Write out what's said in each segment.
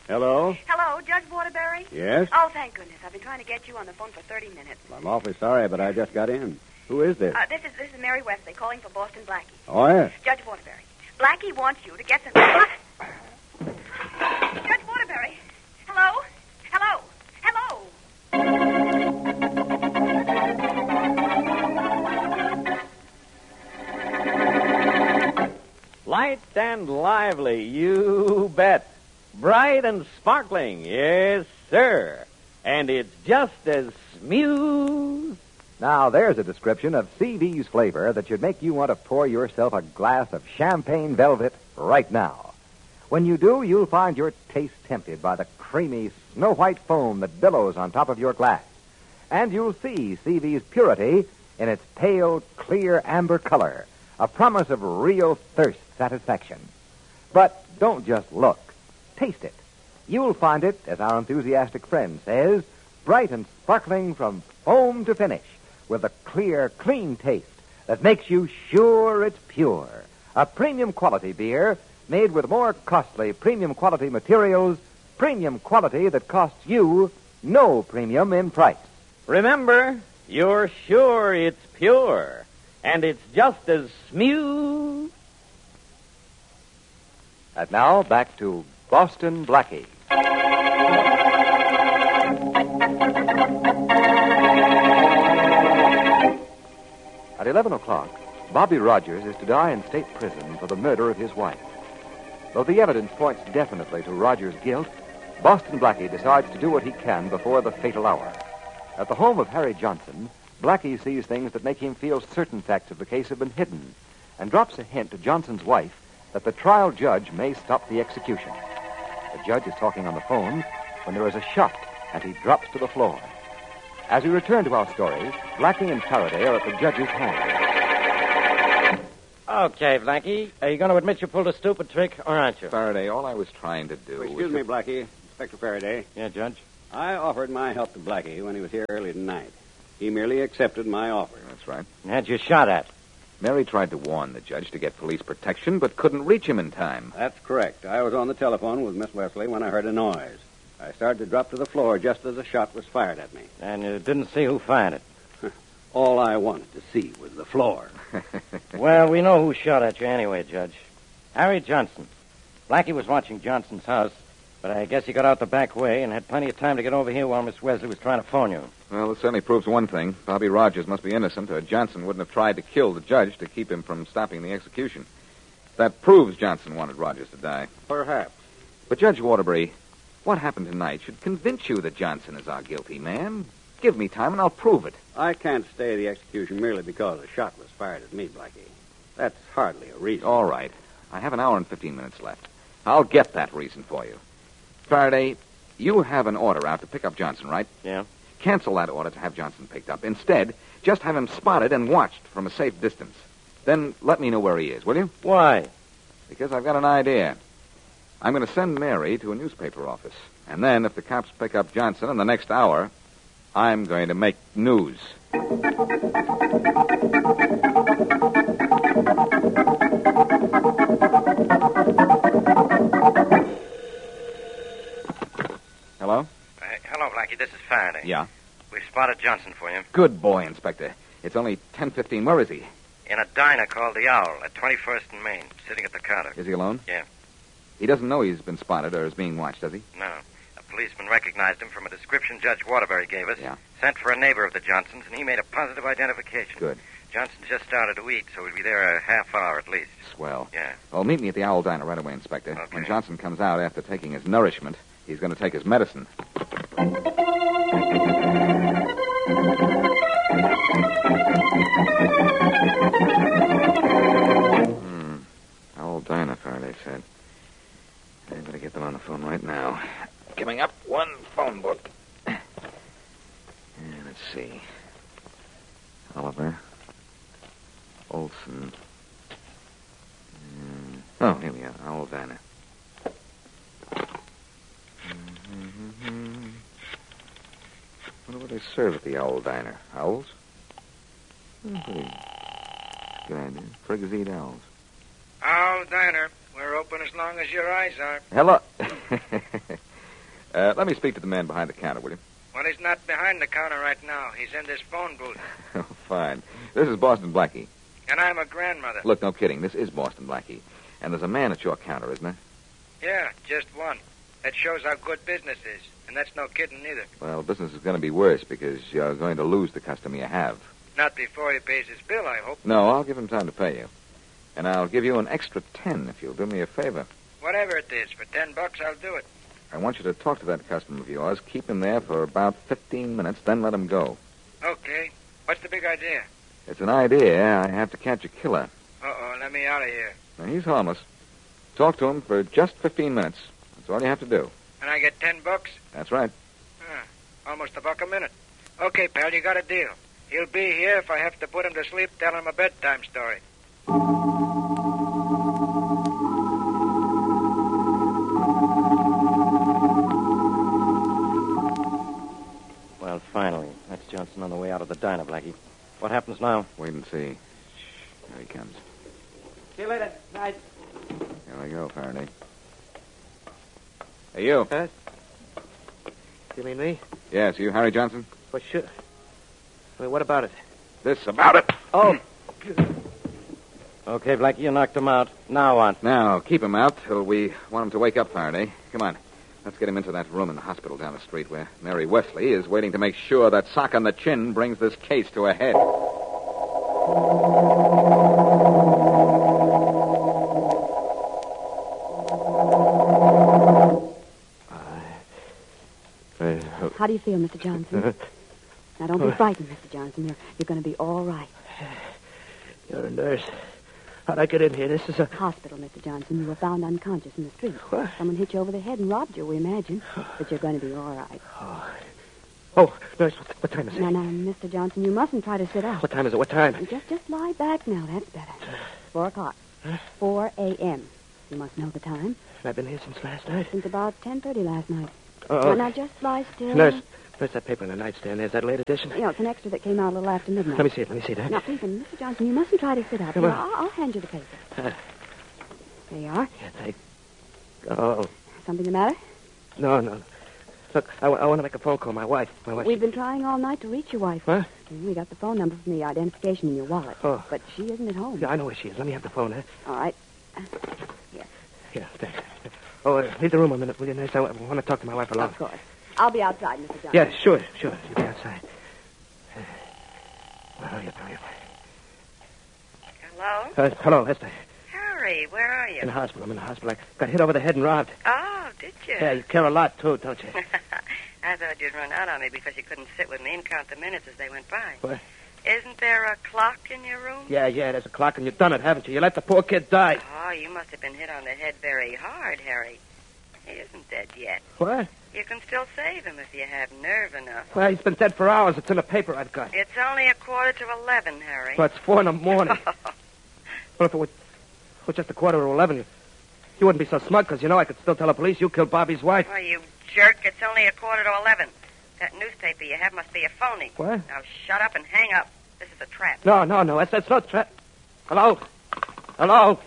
Hello? Hello, Judge Waterbury? Yes? Oh, thank goodness. I've been trying to get you on the phone for 30 minutes. Well, I'm awfully sorry, but I just got in. Who is this? This is Mary Wesley calling for Boston Blackie. Oh, yes. Judge Waterbury. Blackie wants you to get some... Judge Waterbury. Hello? Hello? Hello? Light and lively, you bet. Bright and sparkling, yes, sir. And it's just as smooth. Now, there's a description of CV's flavor that should make you want to pour yourself a glass of champagne velvet right now. When you do, you'll find your taste tempted by the creamy, snow-white foam that billows on top of your glass. And you'll see CV's purity in its pale, clear amber color, a promise of real thirst satisfaction. But don't just look. Taste it. You'll find it, as our enthusiastic friend says, bright and sparkling from foam to finish, with a clear, clean taste that makes you sure it's pure. A premium quality beer made with more costly premium quality materials, premium quality that costs you no premium in price. Remember, you're sure it's pure. And it's just as smooth. And now, back to Boston Blackie. At 11 o'clock, Bobby Rogers is to die in state prison for the murder of his wife. Though the evidence points definitely to Rogers' guilt, Boston Blackie decides to do what he can before the fatal hour. At the home of Harry Johnson, Blackie sees things that make him feel certain facts of the case have been hidden, and drops a hint to Johnson's wife that the trial judge may stop the execution. The judge is talking on the phone when there is a shot, and he drops to the floor. As we return to our story, Blackie and Faraday are at the judge's home. Okay, Blackie. Are you going to admit you pulled a stupid trick, or aren't you? Faraday, all I was trying to do Excuse me, Blackie. Inspector Faraday. Yeah, Judge? I offered my help to Blackie when he was here early tonight. He merely accepted my offer. That's right. Had you shot at? Mary tried to warn the judge to get police protection, but couldn't reach him in time. That's correct. I was on the telephone with Miss Wesley when I heard a noise. I started to drop to the floor just as a shot was fired at me. And you didn't see who fired it? All I wanted to see was the floor. Well, we know who shot at you anyway, Judge. Harry Johnson. Blackie was watching Johnson's house, but I guess he got out the back way and had plenty of time to get over here while Miss Wesley was trying to phone you. Well, this certainly proves one thing. Bobby Rogers must be innocent, or Johnson wouldn't have tried to kill the judge to keep him from stopping the execution. That proves Johnson wanted Rogers to die. Perhaps. But Judge Waterbury, what happened tonight should convince you that Johnson is our guilty man. Give me time and I'll prove it. I can't stay the execution merely because a shot was fired at me, Blackie. That's hardly a reason. All right. I have an hour and 15 minutes left. I'll get that reason for you. Faraday, you have an order out to pick up Johnson, right? Yeah. Cancel that order to have Johnson picked up. Instead, just have him spotted and watched from a safe distance. Then let me know where he is, will you? Why? Because I've got an idea. I'm going to send Mary to a newspaper office. And then, if the cops pick up Johnson in the next hour, I'm going to make news. Hello? Hello, Blackie. This is Faraday. Yeah? We've spotted Johnson for you. Good boy, Inspector. It's only 10:15. Where is he? In a diner called The Owl at 21st and Main, sitting at the counter. Is he alone? Yeah. He doesn't know he's been spotted or is being watched, does he? No. A policeman recognized him from a description Judge Waterbury gave us. Yeah. Sent for a neighbor of the Johnsons, and he made a positive identification. Good. Johnson just started to eat, so he'll be there a half hour at least. Swell. Yeah. Well, meet me at the Owl Diner right away, Inspector. Okay. When Johnson comes out after taking his nourishment, he's going to take his medicine. Owl Diner, Faraday said. I better get them on the phone right now. Giving up one phone book. Let's see. Oliver. Olson. Oh, here we are. Owl Diner. Wonder what they serve at the Owl Diner. Owls? Good idea. Frigs eat owls. Owl Diner. We're open as long as your eyes are. Hello. Let me speak to the man behind the counter, will you? Well, he's not behind the counter right now. He's in this phone booth. Oh, fine. This is Boston Blackie. And I'm a grandmother. Look, no kidding. This is Boston Blackie. And there's a man at your counter, isn't there? Yeah, just one. That shows how good business is. And that's no kidding either. Well, business is going to be worse because you're going to lose the customer you have. Not before he pays his bill, I hope. No, I'll give him time to pay you. And I'll give you an extra 10 if you'll do me a favor. Whatever it is, for $10, I'll do it. I want you to talk to that customer of yours, keep him there for about 15 minutes, then let him go. Okay. What's the big idea? It's an idea. I have to catch a killer. Uh-oh, let me out of here. Now, he's harmless. Talk to him for just 15 minutes. That's all you have to do. And I get $10? That's right. Almost $1 a minute. Okay, pal, you got a deal. He'll be here if I have to put him to sleep, tell him a bedtime story. Well, finally. That's Johnson on the way out of the diner, Blackie. What happens now? Wait and see. Shh. There he comes. See you later. Night. Here we go, Faraday. Hey, you. Huh? You mean me? Yes, you, Harry Johnson? Well, sure. I mean, what about it? This about it. Oh. Okay, Blackie, you knocked him out. Now what? Now, keep him out till we want him to wake up, Faraday. Come on. Let's get him into that room in the hospital down the street where Mary Wesley is waiting to make sure that sock on the chin brings this case to a head. How do you feel, Mr. Johnson? Now, don't be frightened, Mr. Johnson. You're going to be all right. You're a nurse. How'd I get in here? This is a... Hospital, Mr. Johnson. You were found unconscious in the street. What? Someone hit you over the head and robbed you, we imagine. But you're going to be all right. Oh, nurse, what time is it? Now, Mr. Johnson, you mustn't try to sit up. What time is it? What time? Just lie back now. That's better. 4 o'clock. 4 a.m. You must know the time. I've been here since last night. Since about 10:30 last night. Oh. Now, just lie still. Nurse, that paper on the nightstand. There's that late edition. You know, it's an extra that came out a little after midnight. Let me see it. Now, please, Mr. Johnson, you mustn't try to sit up. Come Here, on. I'll hand you the paper. There you are. Yeah, thanks. Oh. Something the matter? No. Look, I want to make a phone call. My wife. We've been trying all night to reach your wife. What? We got the phone number from the identification in your wallet. Oh. But she isn't at home. Yeah, I know where she is. Let me have the phone, huh? All right. Yeah, thanks. Oh, leave the room a minute, will you, nurse? I want to talk to my wife alone. Of course. I'll be outside, Mr. Johnson. Yeah, sure. You be outside. Hurry up. Hello? Hello, Hester. Harry, where are you? In the hospital. I'm in the hospital. I got hit over the head and robbed. Oh, did you? Yeah, you care a lot, too, don't you? I thought you'd run out on me because you couldn't sit with me and count the minutes as they went by. What? Isn't there a clock in your room? Yeah, there's a clock, and you've done it, haven't you? You let the poor kid die. Oh, you must have been hit on the head very hard, Harry. He isn't dead yet. What? You can still save him if you have nerve enough. Well, he's been dead for hours. It's in a paper I've got. It's only 11:15, Harry. Well, it's 4 in the morning. Well, if it was just 11:15, you wouldn't be so smug, because you know I could still tell the police you killed Bobby's wife. Oh, you jerk. It's only 11:15. That newspaper you have must be a phony. What? Now shut up and hang up. This is a trap. No. That's not trap. Hello? Hello,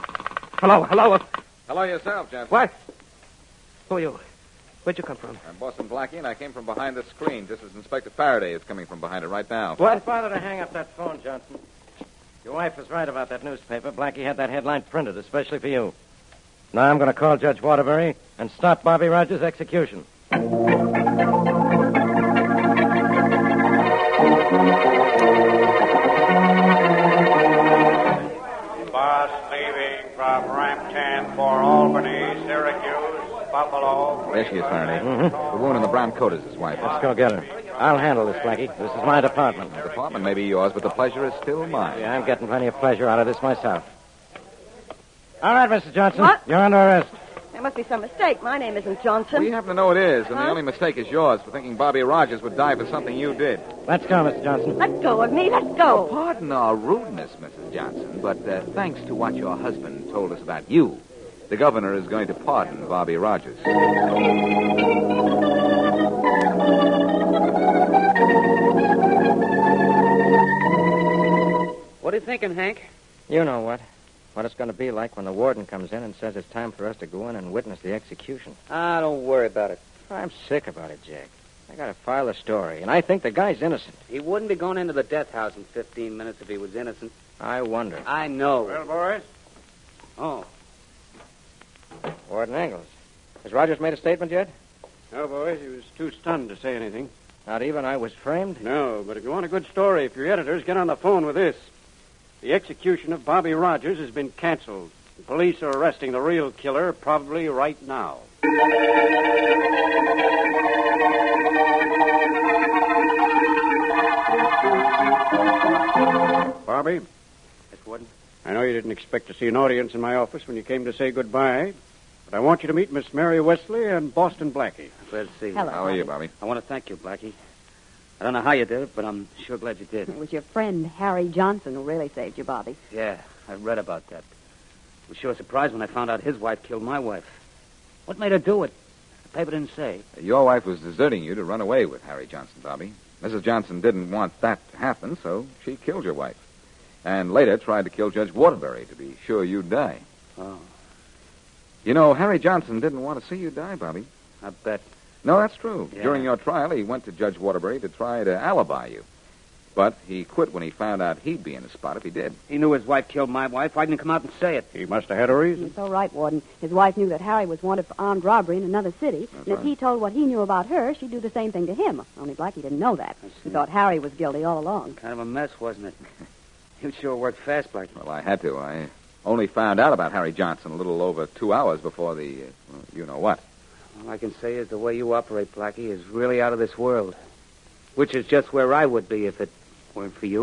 Hello yourself, Johnson. What? Who are you? Where'd you come from? I'm Boston Blackie, and I came from behind the screen, just as Inspector Faraday is coming from behind it right now. Don't bother to hang up that phone, Johnson. Your wife was right about that newspaper. Blackie had that headline printed, especially for you. Now I'm going to call Judge Waterbury and stop Bobby Rogers' execution. Bus leaving from Rampton for Albany, Syracuse, Buffalo. There she is, Faraday. The woman in the brown coat is his wife. Let's go get her. I'll handle this, Blackie. This is my department. The department may be yours, but the pleasure is still mine. Yeah, I'm getting plenty of pleasure out of this myself. All right, Mr. Johnson. What? You're under arrest. There must be some mistake. My name isn't Johnson. We happen to know it is, and Huh? the only mistake is yours for thinking Bobby Rogers would die for something you did. Let's go, Mr. Johnson. Let go of me. Let go. Pardon our rudeness, Mrs. Johnson, but thanks to what your husband told us about you, the governor is going to pardon Bobby Rogers. What are you thinking, Hank? You know what. What it's going to be like when the warden comes in and says it's time for us to go in and witness the execution. Don't worry about it. I'm sick about it, Jack. I got to file a story, and I think the guy's innocent. He wouldn't be going into the death house in 15 minutes if he was innocent. I wonder. I know. Well, boys? Oh. Warden Engels. Has Rogers made a statement yet? No, boys. He was too stunned to say anything. Not even I was framed? No, but if you want a good story for your editors, get on the phone with this. The execution of Bobby Rogers has been canceled. The police are arresting the real killer probably right now. Bobby? Yes, Warden? I know you didn't expect to see an audience in my office when you came to say goodbye, but I want you to meet Miss Mary Wesley and Boston Blackie. Glad to see you. Hello. How are you, Bobby? I want to thank you, Blackie. I don't know how you did it, but I'm sure glad you did. It was your friend, Harry Johnson, who really saved you, Bobby. Yeah, I read about that. I was sure surprised when I found out his wife killed my wife. What made her do it? The paper didn't say. Your wife was deserting you to run away with Harry Johnson, Bobby. Mrs. Johnson didn't want that to happen, so she killed your wife. And later tried to kill Judge Waterbury to be sure you'd die. Oh, You know, Harry Johnson didn't want to see you die, Bobby. I bet. No, that's true. Yeah. During your trial, he went to Judge Waterbury to try to alibi you. But he quit when he found out he'd be in the spot if he did. He knew his wife killed my wife. Why didn't he come out and say it? He must have had a reason. You're so right, Warden. His wife knew that Harry was wanted for armed robbery in another city, and if right. he told what he knew about her, she'd do the same thing to him. Only Blackie didn't know that. He thought Harry was guilty all along. Kind of a mess, wasn't it? You sure worked fast, Blackie. Well, I had to. I only found out about Harry Johnson a little over 2 hours before the, you-know-what. All I can say is the way you operate, Blackie, is really out of this world. Which is just where I would be if it weren't for you.